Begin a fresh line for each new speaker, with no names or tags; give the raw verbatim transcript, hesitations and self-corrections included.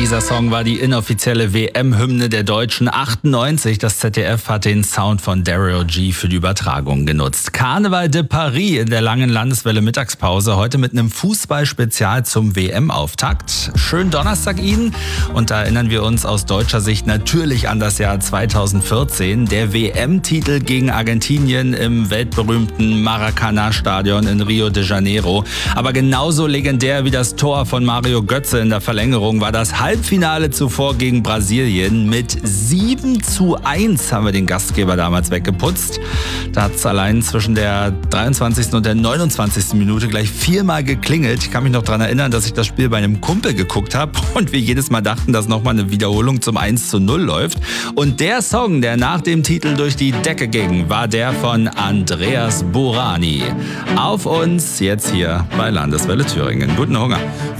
Dieser Song war die inoffizielle W M-Hymne der Deutschen achtundneunzig. Das Z D F hat den Sound von Daryl G für die Übertragung genutzt. Karneval de Paris in der langen Landeswelle Mittagspause. Heute mit einem Fußballspezial zum W M-Auftakt. Schönen Donnerstag Ihnen. Und da erinnern wir uns aus deutscher Sicht natürlich an das Jahr zweitausendvierzehn. Der W M-Titel gegen Argentinien im weltberühmten Maracanã-Stadion in Rio de Janeiro. Aber genauso legendär wie das Tor von Mario Götze in der Verlängerung war das Halbfinale zuvor gegen Brasilien. Mit sieben zu eins haben wir den Gastgeber damals weggeputzt. Da hat es allein zwischen der dreiundzwanzigsten und der neunundzwanzigsten Minute gleich viermal geklingelt. Ich kann mich noch daran erinnern, dass ich das Spiel bei einem Kumpel geguckt habe und wir jedes Mal dachten, dass nochmal eine Wiederholung zum eins zu null läuft. Und der Song, der nach dem Titel durch die Decke ging, war der von Andreas Burani. Auf uns jetzt hier bei Landeswelle Thüringen. Guten Hunger.